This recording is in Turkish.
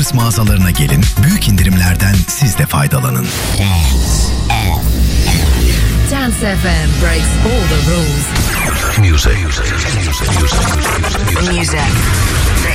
mağazalarına gelin, büyük indirimlerden siz de faydalanın. Dance FM breaks all the rules. Music.